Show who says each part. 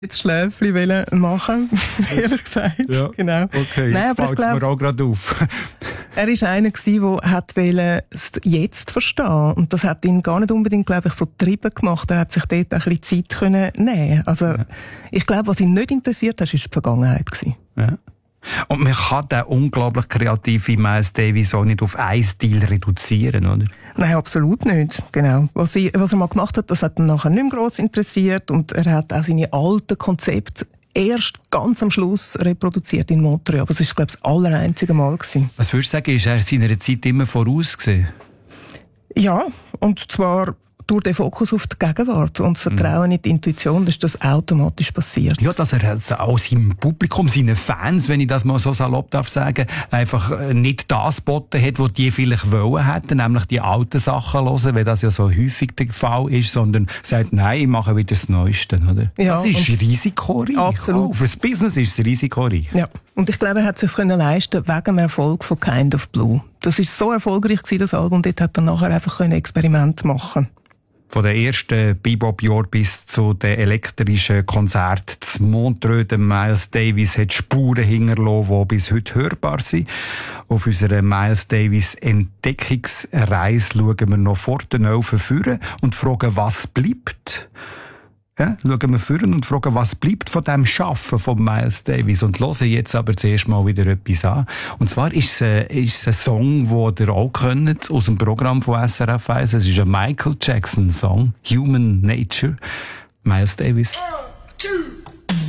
Speaker 1: jetzt Schläfchen machen, ehrlich gesagt.
Speaker 2: Ja.
Speaker 1: Genau.
Speaker 2: Okay,
Speaker 1: Nein,
Speaker 2: jetzt fällt es mir auch gerade auf.
Speaker 1: Er war einer, der es jetzt verstehen. Und das hat ihn gar nicht unbedingt, glaube ich, so getrieben gemacht. Er hat sich dort ein bisschen Zeit können nehmen. Also, ja. Ich glaube, was ihn nicht interessiert hat, war die Vergangenheit.
Speaker 2: Ja. Und man kann den unglaublich kreativen Miles Davis auch nicht auf einen Stil reduzieren, oder?
Speaker 1: Nein, absolut nicht. Genau. Was er mal gemacht hat, das hat ihn nachher nicht mehr gross interessiert. Und er hat auch seine alten Konzepte erst ganz am Schluss reproduziert in Montreal. Aber das war, glaube ich, das allereinzige Mal gewesen.
Speaker 2: Was würdest du sagen, ist er seiner Zeit immer voraus gewesen?
Speaker 1: Ja, und zwar durch den Fokus auf die Gegenwart und das Vertrauen in die Intuition, dass das automatisch passiert.
Speaker 2: Ja, dass er auch seinem Publikum, seinen Fans, wenn ich das mal so salopp darf sagen, einfach nicht das geboten hat, was die vielleicht wollen hätten, nämlich die alten Sachen hören, weil das ja so häufig der Fall ist, sondern sagt, nein, ich mache wieder das Neueste, oder? Ja, das ist risikoreich.
Speaker 1: Absolut.
Speaker 2: Auch für das Business ist es risikoreich.
Speaker 1: Ja. Und ich glaube, er hat es sich leisten wegen dem Erfolg von Kind of Blue. Das ist so erfolgreich gewesen, das Album, dort hat er nachher einfach Experimente machen.
Speaker 2: Von den ersten Bebop-Jahren bis zu den elektrischen Konzerten zu Montreux, der Miles Davis hat Spuren hinterlassen, die bis heute hörbar sind. Auf unserer Miles Davis Entdeckungsreise schauen wir noch vor den Öfen führen und fragen, was bleibt. Ja, schauen wir führen und fragen, was bleibt von dem Schaffen von Miles Davis. Und hören jetzt aber zuerst mal wieder etwas an. Und zwar ist es ein Song, den ihr auch kennt, aus dem Programm von SRF 1. Es ist ein Michael Jackson Song, Human Nature. Miles Davis.
Speaker 3: 1, 2